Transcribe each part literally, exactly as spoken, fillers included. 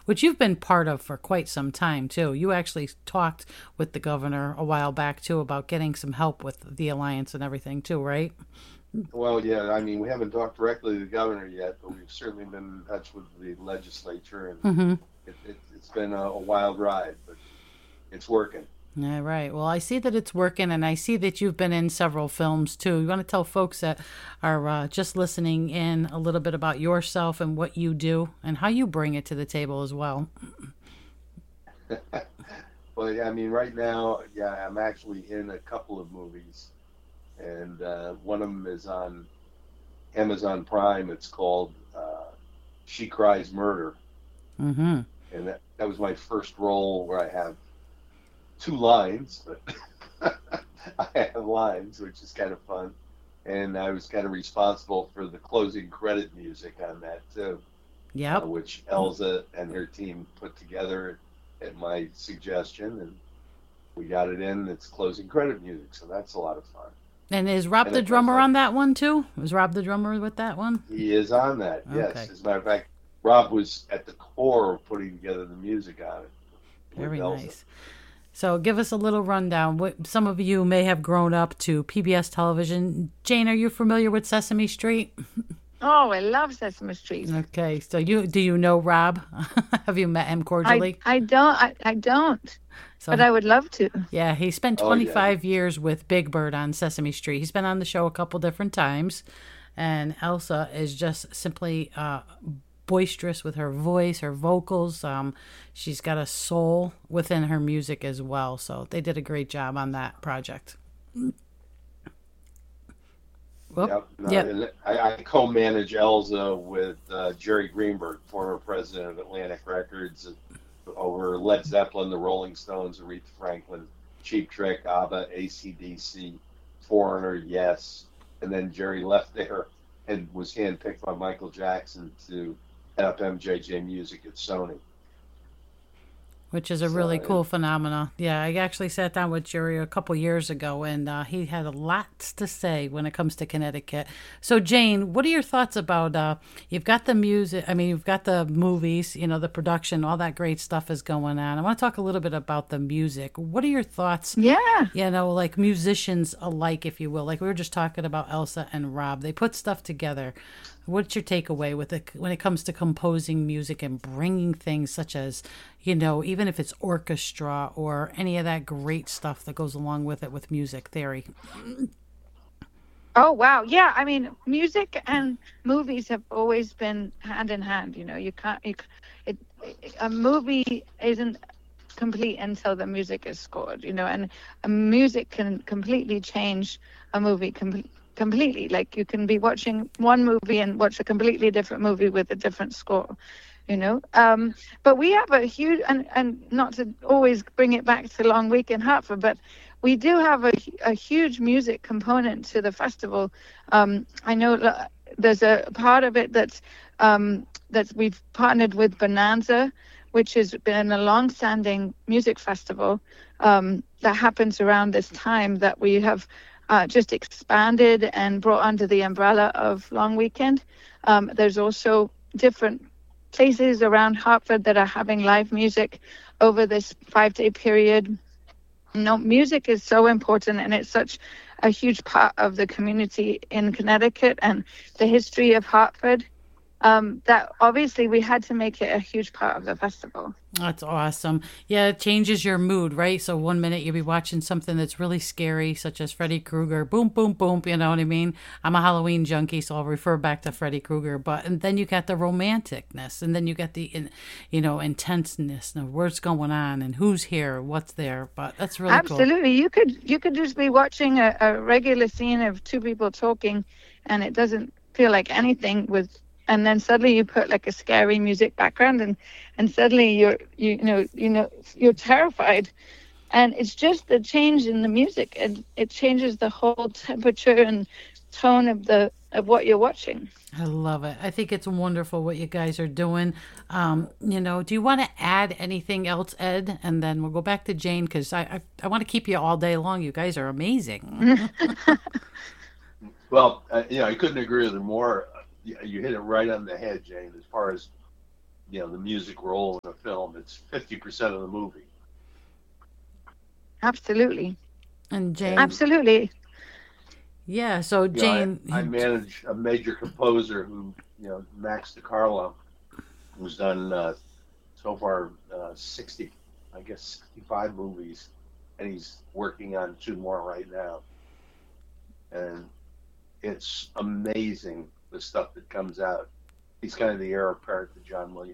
which you've been part of for quite some time too. You actually talked with the governor a while back too about getting some help with the alliance and everything too, right? Well, yeah, I mean, we haven't talked directly to the governor yet, but we've certainly been in touch with the legislature, and Mm-hmm. it, it, it's been a, a wild ride, but it's working. Yeah, right. Well, I see that it's working, and I see that you've been in several films too. You want to tell folks that are uh, just listening in a little bit about yourself and what you do and how you bring it to the table as well. Well, yeah, I mean, right now, yeah, I'm actually in a couple of movies, and uh, one of them is on Amazon Prime. It's called uh, She Cries Murder, Mm-hmm. and that, that was my first role where I have two lines, but I have lines, which is kind of fun. And I was kind of responsible for the closing credit music on that too, uh, Yep. which Elza and her team put together at my suggestion, and we got it in. It's closing credit music, so that's a lot of fun. And is Rob And the of course, drummer I, on that one too? Was Rob the drummer with that one? he is on that. Yes, Okay. as a matter of fact, Rob was at the core of putting together the music on it with Very Elza. nice. So give us a little rundown. What some of you may have grown up to P B S television. Jane, are you familiar with Sesame Street? Oh, I love Sesame Street. Okay, so you do you know Rob? Have you met him I cordially? I don't I, I don't, but So I would love to. yeah, he spent Oh yeah, twenty-five years with Big Bird on Sesame Street. He's been on the show a couple different times, and Elsa is just simply uh, boisterous with her voice, her vocals. Um, she's got a soul within her music as well. So they did a great job on that project. Well, yep. No, yep. and I, I co-manage Elza with uh, Jerry Greenberg, former president of Atlantic Records, over Led Zeppelin, the Rolling Stones, Aretha Franklin, Cheap Trick, ABBA, A C D C, Foreigner, Yes. And then Jerry left there and was handpicked by Michael Jackson to head up M J J Music at Sony. Which is a So really it, cool phenomena. Yeah, I actually sat down with Jerry a couple years ago, and uh, he had a lot to say when it comes to Connecticut. So, Jane, what are your thoughts about? Uh, you've got the music. I mean, you've got the movies. You know, the production, all that great stuff is going on. I want to talk a little bit about the music. What are your thoughts? Yeah. You know, like musicians alike, if you will. Like we were just talking about Elsa and Rob. They put stuff together. What's your takeaway with it when it comes to composing music and bringing things such as, you know, even if it's orchestra or any of that great stuff that goes along with it with music theory? Oh wow. Yeah. I mean, music and movies have always been hand in hand. You know, you can't. You, c- it, it a movie isn't complete until the music is scored. You know, and a music can completely change a movie com- completely. Like you can be watching one movie and watch a completely different movie with a different score. You know, um, but we have a huge and and not to always bring it back to Long Week in Hartford, but we do have a, a huge music component to the festival. Um, I know uh, there's a part of it that's um, that we've partnered with Bonanza, which has been a long-standing music festival um, that happens around this time that we have uh, just expanded and brought under the umbrella of Long Weekend. Um, there's also different places around Hartford that are having live music over this five-day period. No, music is so important, and it's such a huge part of the community in Connecticut and the history of Hartford um, that obviously we had to make it a huge part of the festival. That's awesome. Yeah, it changes your mood, right? So one minute you'll be watching something that's really scary, such as Freddy Krueger. Boom, boom, boom. You know what I mean? I'm a Halloween junkie, so I'll refer back to Freddy Krueger. But and then you got the romanticness, and then you got the, in, you know, intenseness of what's going on and who's here, what's there. But that's really cool. Absolutely, you could you could just be watching a, a regular scene of two people talking, and it doesn't feel like anything with. And then suddenly you put like a scary music background, and and suddenly you're you, you know you know you're terrified, and it's just the change in the music, and it changes the whole temperature and tone of the of what you're watching. I love it. I think it's wonderful what you guys are doing. Um, you know, do you want to add anything else, Ed? And then we'll go back to Jane because I, I I want to keep you all day long. You guys are amazing. well, uh, you know, I couldn't agree with her more. You you hit it right on the head, Jane, as far as you know, the music role in a film. It's fifty percent of the movie. Absolutely. And Jane. Absolutely. Yeah. So You know, Jane. I, I manage a major composer who, you know, Max DiCarlo, who's done uh, so far uh, sixty, I guess sixty-five movies, and he's working on two more right now. And it's amazing the stuff that comes out. He's kind of the heir apparent to John Williams.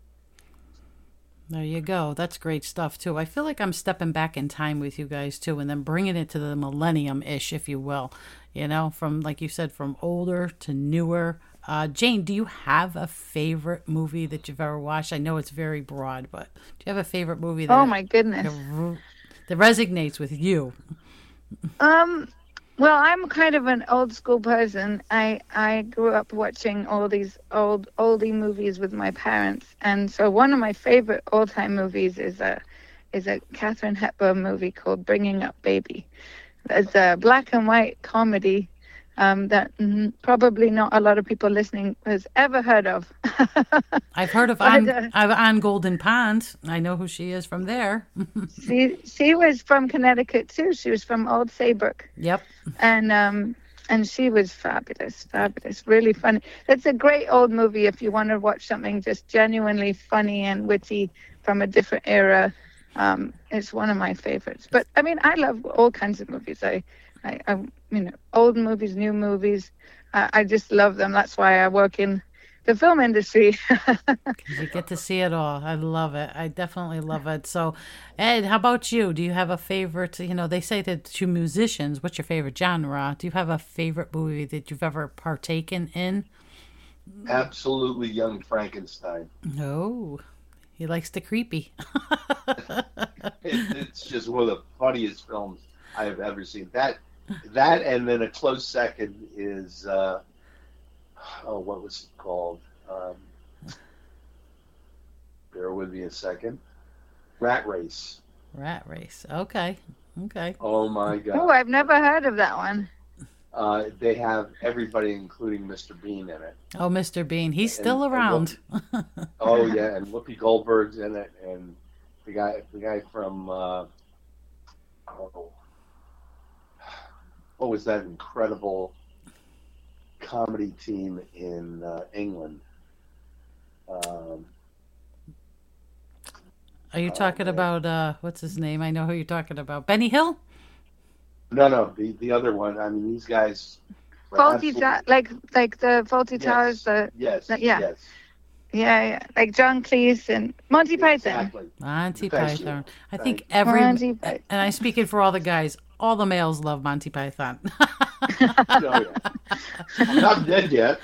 There you go. That's great stuff, too. I feel like I'm stepping back in time with you guys, too, and then bringing it to the millennium-ish, if you will. You know, from, like you said, from older to newer. Uh, Jane, do you have a favorite movie that you've ever watched? I know it's very broad, but do you have a favorite movie that, oh, my goodness. that, that resonates with you? Um... Well, I'm kind of an old school person. I I grew up watching all these old oldie movies with my parents, and so one of my favorite all time movies is a is a Katharine Hepburn movie called Bringing Up Baby. It's a black and white comedy um, that mm, probably not a lot of people listening has ever heard of. I've heard of Anne, uh, Anne Golden Pond. I know who she is from there. she she was from Connecticut too. She was from Old Saybrook. Yep. And um and she was fabulous, fabulous, really funny. It's a great old movie if you want to watch something just genuinely funny and witty from a different era. Um, it's one of my favorites. But I mean, I love all kinds of movies. I, I, I you know, old movies, new movies. I, I just love them. That's why I work in the film industry. You get to see it all. I love it. I definitely love it. So, Ed, how about you? Do you have a favorite? You know, they say that to musicians, what's your favorite genre? Do you have a favorite movie that you've ever partaken in? Absolutely, Young Frankenstein. Oh, he likes the creepy. it, it's just one of the funniest films I have ever seen. That, that, and then a close second is. Uh, Oh, what was it called? Um, bear with me a second. Rat Race. Rat Race. Okay. Okay. Oh, my God. Oh, I've never heard of that one. Uh, they have everybody, including Mister Bean, in it. Oh, Mister Bean. He's still and, around. And Whoopi, oh, yeah, and Whoopi Goldberg's in it, and the guy, the guy from, uh, oh, what was that incredible comedy team in uh, England? Um, Are you talking oh, about, uh, what's his name? I know who you're talking about. Benny Hill? No, no, the the other one. I mean, these guys. Faulty ta- like like the Faulty yes, Towers. The, yes. the, yeah. Yes. Yeah, yeah. Like John Cleese and Monty Python. Exactly. Monty Thank Python. you. I Thank think you. every, Monty Python. and I'm speaking for all the guys, all the males love Monty Python. Oh, yeah. I'm not dead yet.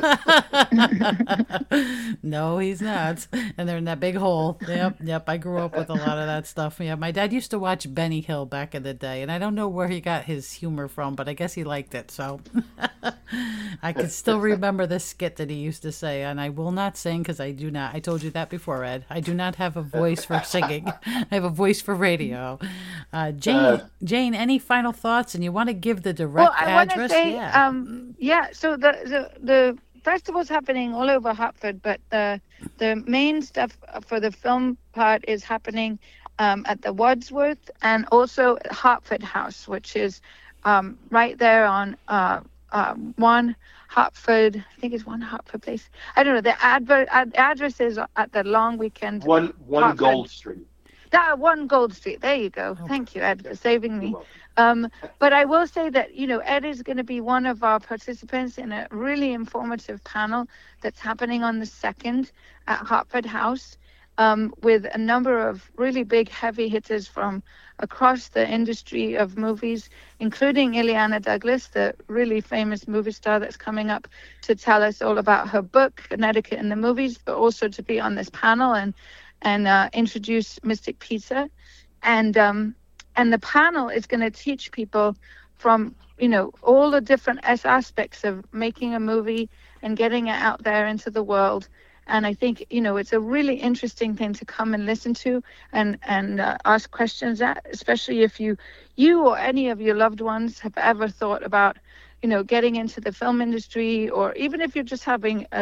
No, he's not. And they're in that big hole. Yep, yep. I grew up with a lot of that stuff. Yeah, my dad used to watch Benny Hill back in the day, and I don't know where he got his humor from, but I guess he liked it. So I can still remember this skit that he used to say, and I will not sing because I do not. I told you that before, Ed. I do not have a voice for singing. I have a voice for radio. Uh, Jane, uh, Jane, any final thoughts? And you want to give the direct well, I address? Want to say, yeah. Um, yeah. So the, the the festival's happening all over Hartford, but the the main stuff for the film part is happening um, at the Wadsworth and also at Hartford House, which is um, right there on uh, uh, one Hartford. I think it's one Hartford Place. I don't know. The adver- ad- address is at the long weekend. One one Hartford. Gold Street. That one Gold Street. There you go. Oh. Thank you, Ed, for saving me. Um, but I will say that, you know, Ed is going to be one of our participants in a really informative panel that's happening on the second at Hartford House um, with a number of really big heavy hitters from across the industry of movies, including Illeana Douglas, the really famous movie star that's coming up to tell us all about her book, Connecticut in the Movies, but also to be on this panel and and uh, introduce Mystic Pizza. And um, and the panel is going to teach people from, you know, all the different aspects of making a movie and getting it out there into the world. And I think, you know, it's a really interesting thing to come and listen to and, and uh, ask questions at, especially if you, you or any of your loved ones have ever thought about, you know, getting into the film industry, or even if you're just having a,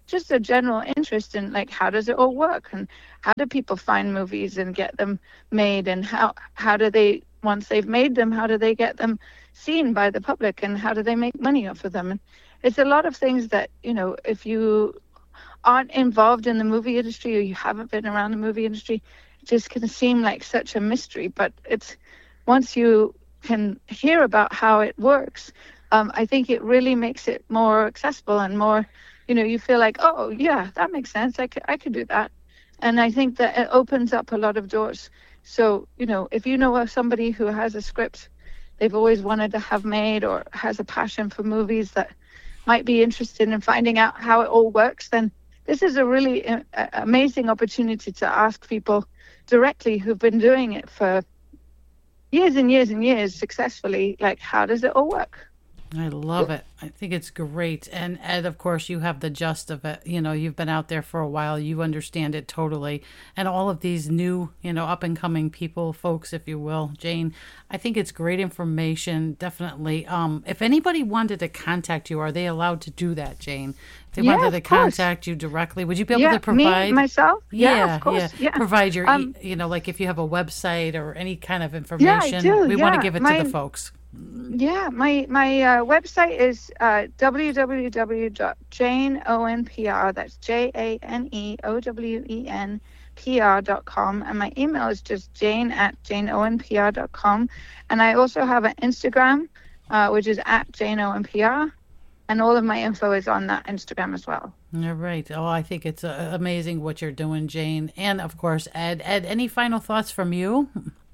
just a general interest in like how does it all work and how do people find movies and get them made, and how how do they, once they've made them, how do they get them seen by the public, and how do they make money off of them? And it's a lot of things that, you know, if you aren't involved in the movie industry or you haven't been around the movie industry, it just can seem like such a mystery. But it's, once you can hear about how it works, um, I think it really makes it more accessible and more, you know, you feel like, oh yeah, that makes sense. I could, I could do that. And I think that it opens up a lot of doors. So, you know, if you know of somebody who has a script they've always wanted to have made, or has a passion for movies, that might be interested in finding out how it all works, then this is a really uh, amazing opportunity to ask people directly who've been doing it for years and years and years successfully, like, how does it all work? I love it. I think it's great. And Ed, of course, you have the gist of it. You know, you've been out there for a while. You understand it totally. And all of these new, you know, up and coming people, folks, if you will. Jane, I think it's great information. Definitely. Um, if anybody wanted to contact you, are they allowed to do that, Jane? If they Yeah, wanted to of course. contact you directly, would you be able Yeah, to provide? me, myself? Yeah, Yeah, of course. yeah. Yeah. Provide your, e- Um, you know, like if you have a website or any kind of information, do, we want to yeah. give it My- to the folks. Yeah, my my uh, website is uh, w w w dot jane owen p r. That's J A N E O W E N P R dot com, and my email is just jane at jane owen p r dot com. And I also have an Instagram, uh, which is at jane owen p r, and all of my info is on that Instagram as well. All right. Oh, I think it's uh, amazing what you're doing, Jane, and of course, Ed. Ed, any final thoughts from you?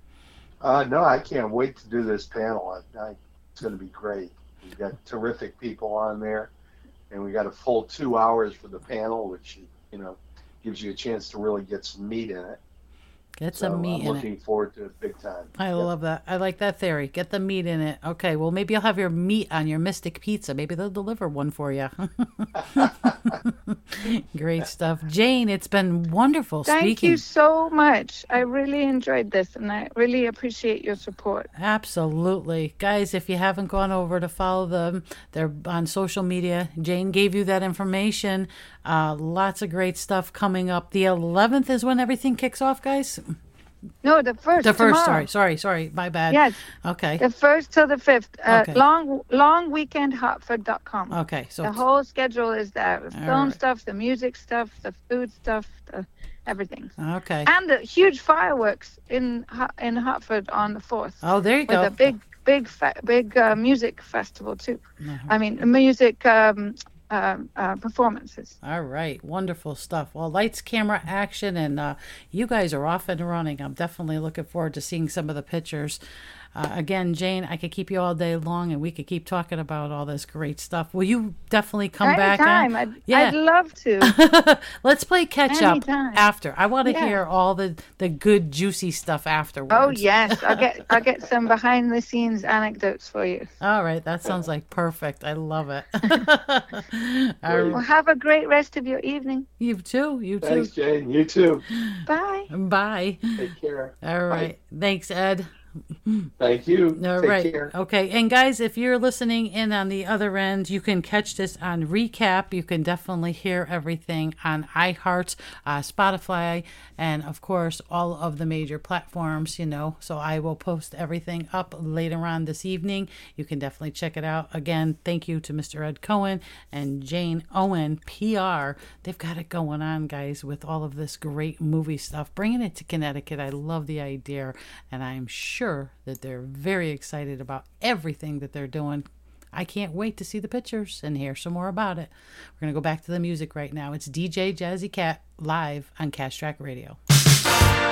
Uh, no, I can't wait to do this panel. I, I, it's going to be great. We've got terrific people on there, and we got a full two hours for the panel, which, you know, gives you a chance to really get some meat in it. Get So some meat I'm in looking it. forward to it big time. I Yep. love that. I like that theory. Get the meat in it. Okay. Well, maybe you'll have your meat on your Mystic Pizza. Maybe they'll deliver one for you. Great stuff. Jane, it's been wonderful Thank speaking. you so much. I really enjoyed this, and I really appreciate your support. Absolutely. Guys, if you haven't gone over to follow them, they're on social media. Jane gave you that information. Uh, lots of great stuff coming up. The eleventh is when everything kicks off, guys? No, the first. The first, tomorrow. sorry, sorry, sorry. My bad. Yes. Okay. The first till the fifth. Uh, Okay. Long long weekend hartford dot com. Okay. So The whole schedule is there. The All film right. stuff, the music stuff, the food stuff, the, everything. okay. And the huge fireworks in Har- in Hartford on the fourth. Oh, there you With go. a big big fe- big uh, music festival too. Uh-huh. I mean, music um, um, uh, performances. All right. Wonderful stuff. Well, lights, camera, action, and uh, you guys are off and running. I'm definitely looking forward to seeing some of the pictures. Uh, again, Jane, I could keep you all day long, and we could keep talking about all this great stuff. Will you definitely come back Anytime. on? I'd, I'd love to. Let's play catch up Anytime. after. I want to Yeah. hear all the, the good, juicy stuff afterwards. Oh yes, I'll get I'll get some behind the scenes anecdotes for you. All right. That sounds like perfect. I love it. All Well, right. have a great rest of your evening. You too. You too. Thanks, Jane. You too. Bye. Bye. Take care. All right. Thanks, Ed. Thank you. All Take right. care. Okay. And guys, if you're listening in on the other end, you can catch this on recap. You can definitely hear everything on iHeart, uh, Spotify, and of course, all of the major platforms, you know. So I will post everything up later on this evening. You can definitely check it out. Again, thank you to Mister Ed Cohen and Jane Owen, P R. They've got it going on, guys, with all of this great movie stuff, bringing it to Connecticut. I love the idea, and I'm sure that they're very excited about everything that they're doing. I can't wait to see the pictures and hear some more about it. We're going to go back to the music right now. It's D J Jazzy Cat live on Cash Track Radio.